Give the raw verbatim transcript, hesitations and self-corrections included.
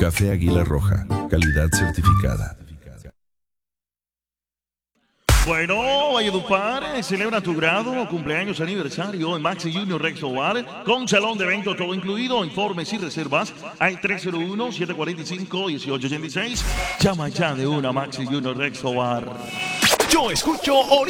Café Águila Roja, calidad certificada. Bueno, Valledupar, celebra tu grado o cumpleaños aniversario en Maxi Junior Rex Bar con salón de eventos todo incluido. Informes y reservas al tres cero uno, siete cuatro cinco, uno ocho ocho seis. Llama ya de una Maxi Junior Rex Bar. Yo escucho Ori